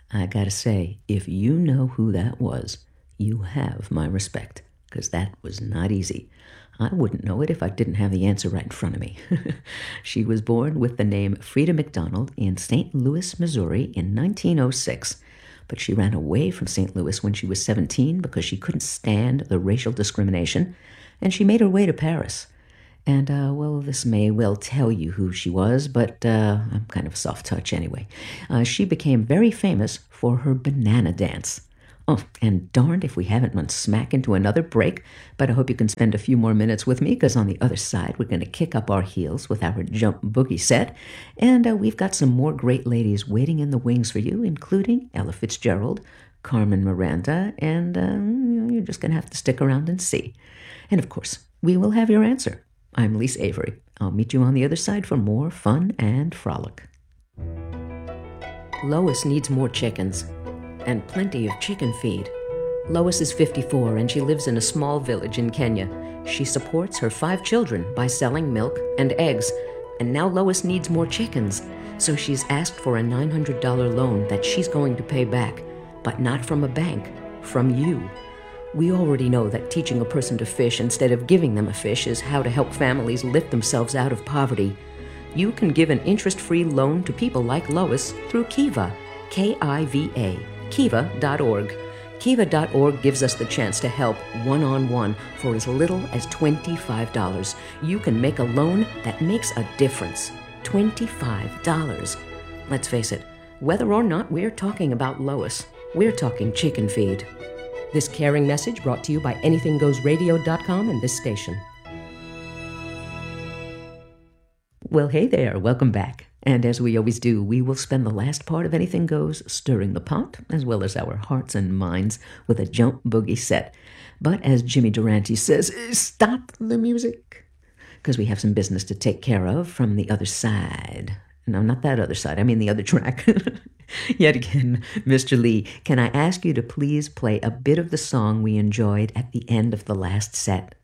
I gotta say, if you know who that was, you have my respect, because that was not easy. I wouldn't know it if I didn't have the answer right in front of me. She was born with the name Frida McDonald in St. Louis, Missouri in 1906, but she ran away from St. Louis when she was 17 because she couldn't stand the racial discrimination, and she made her way to Paris. And, well, this may well tell you who she was, but I'm kind of a soft touch anyway. She became very famous for her banana dance. Oh, and darned if we haven't run smack into another break, but I hope you can spend a few more minutes with me, because on the other side, we're going to kick up our heels with our jump boogie set, and we've got some more great ladies waiting in the wings for you, including Ella Fitzgerald, Carmen Miranda, and you're just going to have to stick around and see. And of course, we will have your answer. I'm Lise Avery. I'll meet you on the other side for more fun and frolic. Lois needs more chickens and plenty of chicken feed. Lois is 54 and she lives in a small village in Kenya. She supports her 5 children by selling milk and eggs, and now Lois needs more chickens, so she's asked for a $900 loan that she's going to pay back, but not from a bank, from you. We already know that teaching a person to fish instead of giving them a fish is how to help families lift themselves out of poverty. You can give an interest-free loan to people like Lois through Kiva, K-I-V-A, kiva.org. Kiva.org gives us the chance to help one-on-one for as little as $25. You can make a loan that makes a difference. $25. Let's face it, whether or not we're talking about Lois, we're talking chicken feed. This caring message brought to you by AnythingGoesRadio.com and this station. Well, hey there, welcome back. And as we always do, we will spend the last part of Anything Goes stirring the pot, as well as our hearts and minds, with a jump boogie set. But as Jimmy Durante says, stop the music, because we have some business to take care of from the other side. No, not that other side, I mean the other track. Yet again, Mr. Lee, can I ask you to please play a bit of the song we enjoyed at the end of the last set?